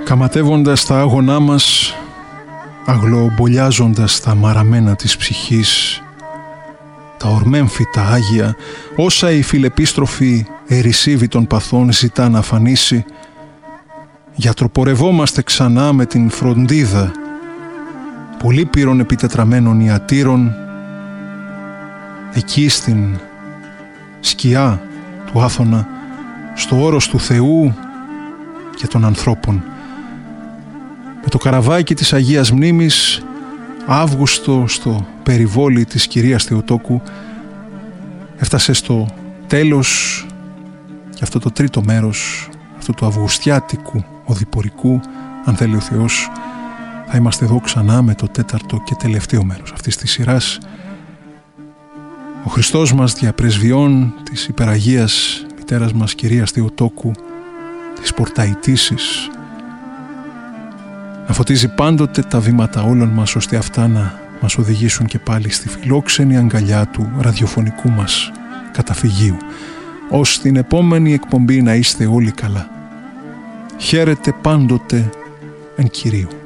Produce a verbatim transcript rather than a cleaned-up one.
Καματεύοντας τα άγωνά μας, αγλομπολιάζοντας τα μαραμένα της ψυχής, τα ορμέμφυτα άγια, όσα η φιλεπίστροφη ερησίβη των παθών ζητά να αφανίσει, γιατροπορευόμαστε ξανά με την φροντίδα πολύπυρων επιτετραμένων ιατήρων, εκεί στην σκιά του Άθωνα, στο όρος του Θεού και των ανθρώπων. Με το καραβάκι της Αγίας Μνήμης, Αύγουστο στο περιβόλι της κυρίας Θεοτόκου, έφτασε στο τέλος και αυτό το τρίτο μέρος, αυτό του αυγουστιάτικου οδηπορικού, αν θέλει ο Θεός, θα είμαστε εδώ ξανά με το τέταρτο και τελευταίο μέρος αυτής της σειράς. Ο Χριστός μας διαπρεσβειών της υπεραγίας μητέρας μας κυρίας Θεοτόκου, της Πορταϊτήσης, να φωτίζει πάντοτε τα βήματα όλων μας, ώστε αυτά να μας οδηγήσουν και πάλι στη φιλόξενη αγκαλιά του ραδιοφωνικού μας καταφυγίου. Ως την επόμενη εκπομπή να είστε όλοι καλά. Χαίρετε πάντοτε εν Κυρίου.